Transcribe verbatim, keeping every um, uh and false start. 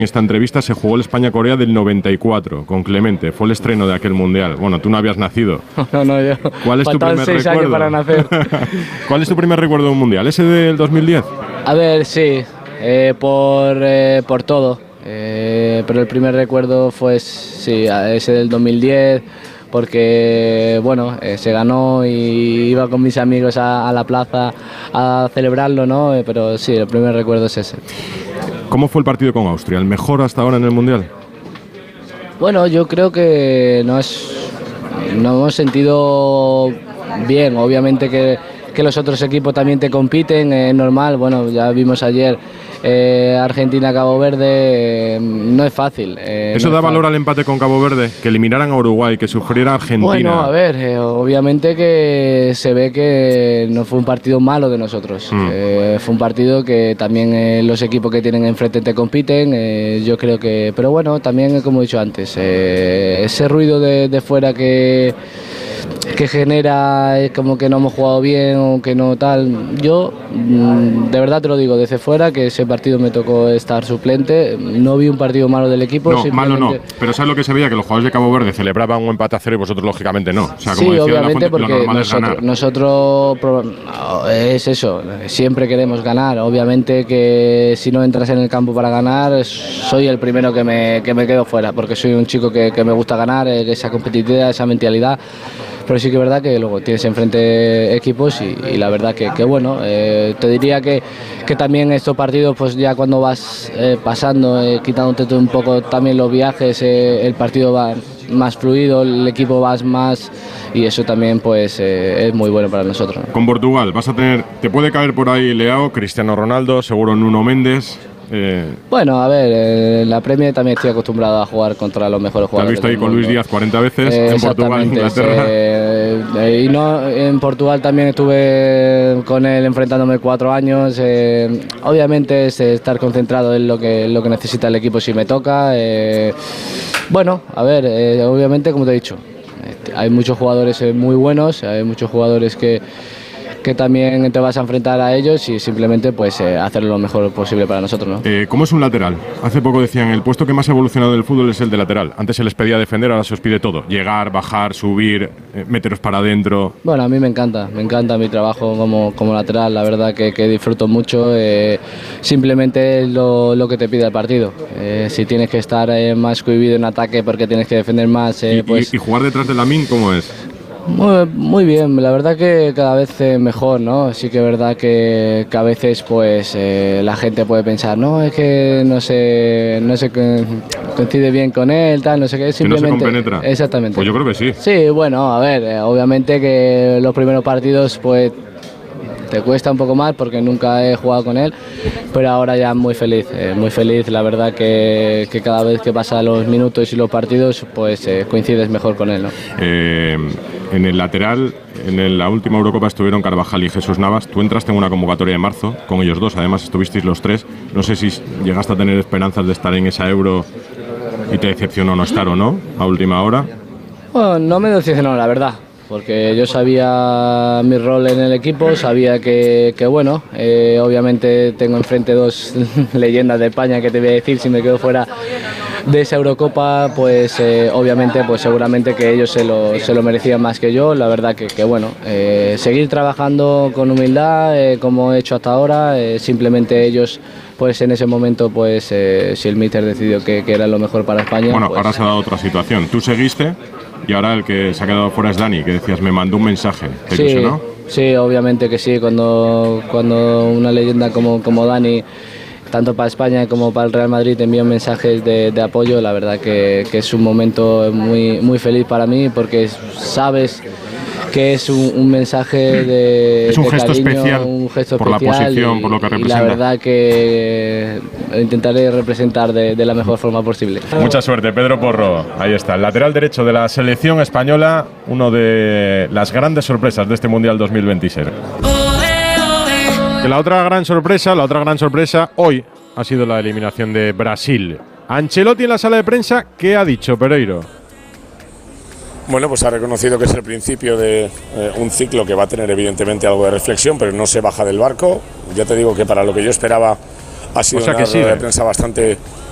esta entrevista se jugó el España-Corea del noventa y cuatro con Clemente, fue el estreno de aquel mundial. Bueno, tú no habías nacido. No, no, yo. ¿Cuál es tu primer seis recuerdo? años para nacer. ¿Cuál es tu primer recuerdo de un mundial? ¿Ese del dos mil diez? A ver, sí, eh, por, eh, por todo. Eh, pero el primer recuerdo fue, sí, ese del dos mil diez, porque, bueno, eh, se ganó y iba con mis amigos a, a la plaza a celebrarlo, ¿no? Eh, pero sí, el primer recuerdo es ese. ¿Cómo fue el partido con Austria? ¿El mejor hasta ahora en el mundial? Bueno, yo creo que nos, nos hemos sentido bien. Obviamente que, que los otros equipos también te compiten, es normal. Bueno, ya vimos ayer eh, Argentina-Cabo Verde, eh, no es fácil. Eh, ¿Eso no da es valor fácil. al empate con Cabo Verde? Que eliminaran a Uruguay, que sufriera Argentina. Bueno, a ver, eh, obviamente que se ve que no fue un partido malo de nosotros. Mm. Eh, fue un partido que también eh, los equipos que tienen enfrente te compiten. Eh, yo creo que, pero bueno, también como he dicho antes, eh, ese ruido de, de fuera que que genera es como que no hemos jugado bien o que no tal. Yo de verdad te lo digo desde fuera, que ese partido me tocó estar suplente, no vi un partido malo del equipo. No, malo no, pero ¿sabes lo que se veía? Que los jugadores de Cabo Verde celebraban un empate a cero y vosotros lógicamente no. O sea, como sí, decía obviamente, la Fuente, porque lo normal nosotros, es ganar. nosotros es eso, siempre queremos ganar. Obviamente que si no entras en el campo para ganar, soy el primero que me, que me quedo fuera, porque soy un chico que, que me gusta ganar, esa competitividad, esa mentalidad. Pero sí que es verdad que luego tienes enfrente equipos y, y la verdad que, que bueno, eh, te diría que, que también estos partidos, pues ya cuando vas eh, pasando, eh, quitándote un poco también los viajes, eh, el partido va más fluido, el equipo va más y eso también pues eh, es muy bueno para nosotros, ¿no? Con Portugal vas a tener, te puede caer por ahí Leao, Cristiano Ronaldo, seguro Nuno Méndez. Eh, bueno, a ver, en la Premier también estoy acostumbrado a jugar contra los mejores jugadores. Te has visto ahí con Luis Díaz cuarenta veces, eh, en Portugal, Inglaterra. Eh, eh, y no, en Portugal también estuve con él enfrentándome cuatro años. Eh, obviamente es estar concentrado en lo que, en lo que necesita el equipo si me toca. Eh, bueno, a ver, eh, obviamente como te he dicho, eh, hay muchos jugadores muy buenos, hay muchos jugadores que que también te vas a enfrentar a ellos y simplemente pues eh, hacer lo mejor posible para nosotros, ¿no? Eh, ¿Cómo es un lateral? Hace poco decían, el puesto que más ha evolucionado del fútbol es el de lateral. Antes se les pedía defender, ahora se os pide todo. Llegar, bajar, subir, eh, meteros para adentro. Bueno, a mí me encanta, me encanta mi trabajo como, como lateral, la verdad que, que disfruto mucho. Eh, simplemente es lo, lo que te pide el partido. Eh, si tienes que estar eh, más cohibido en ataque porque tienes que defender más, eh, y, pues... Y, y jugar detrás de Lamine, ¿cómo es? Muy, muy bien, la verdad que cada vez mejor, ¿no? Sí que es verdad que, que a veces pues eh, la gente puede pensar, no, es que no se, no se coincide bien con él, tal, no sé qué, simplemente... Que no se compenetra. Exactamente. Pues yo creo que sí. Sí, bueno, a ver, eh, obviamente que los primeros partidos pues te cuesta un poco más porque nunca he jugado con él, pero ahora ya muy feliz, eh, muy feliz, la verdad que, que cada vez que pasan los minutos y los partidos pues eh, coincides mejor con él, ¿no? Eh, en el lateral, en la última Eurocopa estuvieron Carvajal y Jesús Navas, tú entraste en una convocatoria de marzo, con ellos dos, además estuvisteis los tres, no sé si llegaste a tener esperanzas de estar en esa Euro y te decepcionó no estar o no, a última hora. Bueno, no me decepcionó, la verdad. Porque yo sabía mi rol en el equipo, sabía que, que bueno, eh, obviamente tengo enfrente dos leyendas de España que te voy a decir, si me quedo fuera de esa Eurocopa, pues eh, obviamente pues seguramente que ellos se lo, se lo merecían más que yo, la verdad que, que bueno, eh, seguir trabajando con humildad eh, como he hecho hasta ahora, eh, simplemente ellos pues en ese momento pues eh, si el míster decidió que, que era lo mejor para España. Bueno, pues, ahora se ha dado otra situación, tú seguiste. Y ahora el que se ha quedado fuera es Dani, que decías, me mandó un mensaje. ¿Te sí, ilusionó? Sí, obviamente que sí. Cuando, cuando una leyenda como, como Dani, tanto para España como para el Real Madrid, te envía mensajes de, de apoyo, la verdad que, que es un momento muy, muy feliz para mí porque sabes que es un, un mensaje de, es un de gesto cariño, especial un gesto por especial la posición, y, por lo que representa. Y la verdad que intentaré representar de, de la mejor forma posible. Mucha suerte, Pedro Porro. Ahí está, el lateral derecho de la selección española, uno de las grandes sorpresas de este Mundial dos mil veintiséis. Que la otra gran sorpresa, la otra gran sorpresa hoy ha sido la eliminación de Brasil. Ancelotti en la sala de prensa, ¿qué ha dicho Pereiro? Bueno, pues ha reconocido que es el principio de eh, un ciclo que va a tener evidentemente algo de reflexión, pero no se baja del barco. Ya te digo que para lo que yo esperaba ha sido o sea una que rueda sí, de prensa bastante